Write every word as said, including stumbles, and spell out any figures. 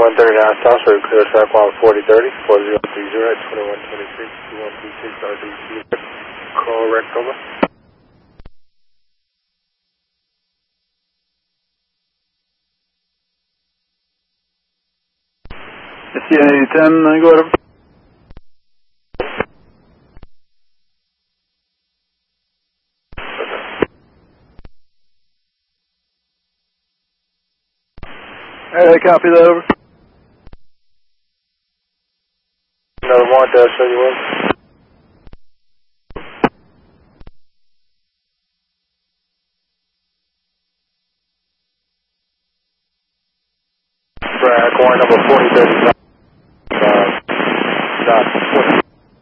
twenty-one thirty-nine South Street, clear track one forty thirty, four zero three zero at twenty-one twenty-six, two one two six R D C. Correct, over. C N A ten, go ahead. Alright, copy that, over. Another one, dash thirty-one. Track one, number forty thirty-nine.